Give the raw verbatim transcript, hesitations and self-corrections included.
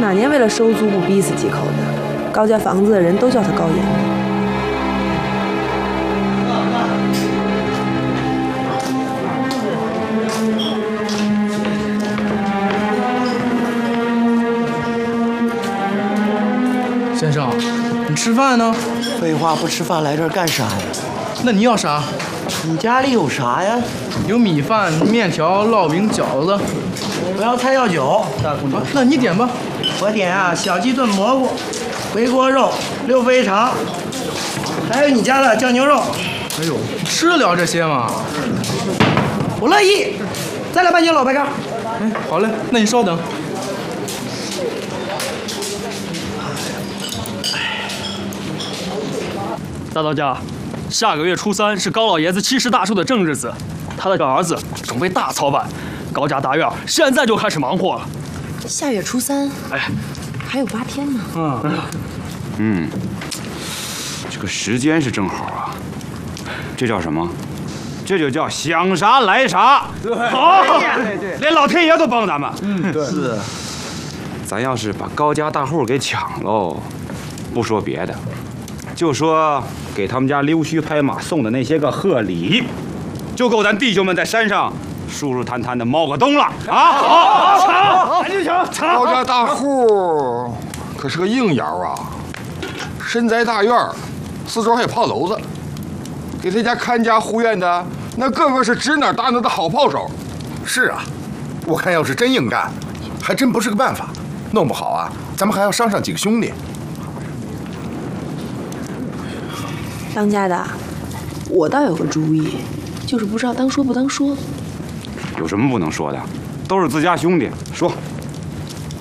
哪年为了收租不逼死几口的？高家房子的人都叫他高岩。 先生，你吃饭呢？ 废话，不吃饭来这儿干啥呀？ 那你要啥？ 你家里有啥呀？ 有米饭、面条、烙饼、饺子。 不要菜要酒，大姑娘。 啊，那你点吧。 我点啊，小鸡炖蘑菇、回锅肉、溜肥肠，还有你家的酱牛肉。 哎呦，吃得了这些吗？ 我乐意。再来半斤老白干。 哎，好嘞，那你稍等。 大当家，下个月初三是高老爷子七十大寿的正日子，他的儿子准备大操办，高家大院现在就开始忙活了。 下月初三， 哎， 还有八天呢。 嗯嗯，这个时间是正好啊。这叫什么？这就叫想啥来啥。好，对对，连老天爷都帮咱们。 嗯，对，是。 咱要是把高家大户给抢喽，不说别的，就说给他们家溜须拍马送的那些个贺礼，就够咱弟兄们在山上舒舒坦坦的猫个冬了啊！好，抢，赶紧抢！抢！ 高家大户可是个硬摇啊，身在大院，四周还有炮楼子，给他家看家护院的那个个是指哪打哪的好炮手。 是啊，我看要是真硬干，还真不是个办法。弄不好啊，咱们还要伤上几个兄弟。 当家的，我倒有个主意，就是不知道当说不当说。 有什么不能说的？都是自家兄弟，说。